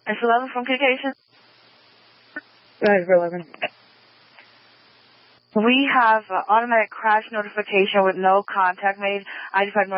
It's 11 from communication. Right, 11. We have automatic crash notification with no contact made. I-5